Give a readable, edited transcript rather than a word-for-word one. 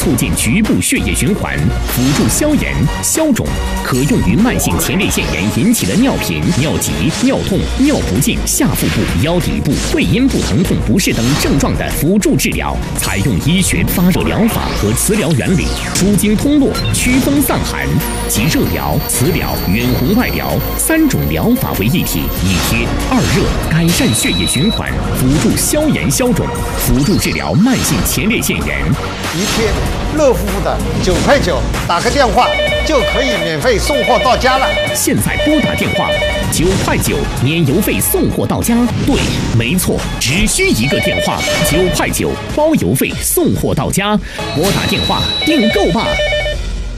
促进局部血液循环，辅助消炎、消肿，可用于慢性前列腺炎引起的尿频、尿急、尿痛、尿不尽、下腹部、腰底部、会阴部疼痛不适等症状的辅助治疗。采用医学发热疗法和磁疗原理，舒筋通络、祛风散寒，集热疗、磁疗、远红外疗3种疗法为一体，一贴二热，改善血液循环，辅助消炎消肿，辅助治疗慢性前列腺炎。 一贴热乎乎的9块9，打个电话就可以免费送货到家了。 现在拨打电话，9块9，免邮费送货到家。对，没错，只需一个电话，9块9，包邮费送货到家。拨打电话订购吧。